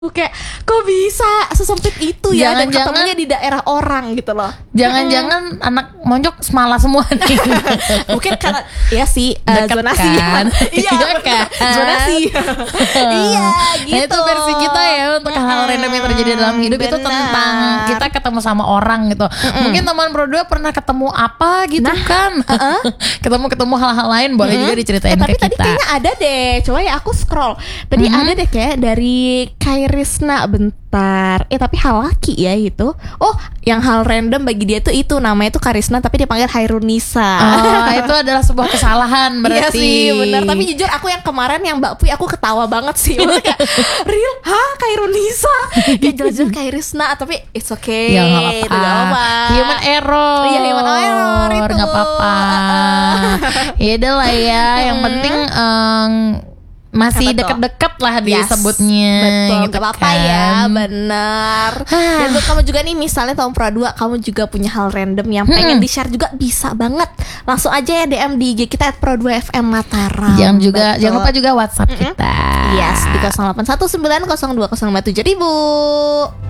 Kayak kok bisa sesempit itu ya, dan Jangan-jangan- ketemunya di daerah orang gitu loh. Jangan-jangan anak monjok semala semua nih. Mungkin karena ya sih Deket zonasi kan? iya Iya kan? zonasi iya gitu. Nah, itu versi kita ya untuk hal random yang terjadi dalam hidup. Itu Benar. tentang kita ketemu sama orang gitu. Mungkin teman berdua pernah ketemu apa gitu kan. Ketemu hal-hal lain boleh juga diceritain tapi ke tadi kita. kayaknya ada deh, coba ya aku scroll. Tadi ada deh kayak dari Kairisna, bentar. Tapi hal laki ya itu. Oh, yang hal random bagi dia tuh itu namanya tuh Karisna tapi dipanggil Hairunisa. Oh, itu adalah sebuah kesalahan berarti. Iya sih, benar. Tapi jujur aku yang kemarin yang Mbak Puy aku ketawa banget sih. Maksudnya kayak real, Kairunisa. Kayak jelas-jelas Kairisna, tapi it's okay. Ya nggak Itu nggak apa-apa. apa-apa. Human error. Iya, human error itu. Nggak apa-apa. Ya udah lah ya. Yang penting masih Apa tuh? deket-deket lah Yes, disebutnya. betul, gitu gak apa-apa kan. ya, bener. Dan buat kamu juga nih, misalnya tahun Pro 2 kamu juga punya hal random yang pengen di-share juga, bisa banget. Langsung aja ya DM di IG kita @pro2fm Mataram. Jangan Betul. lupa juga WhatsApp kita. Yes, di 081902057000.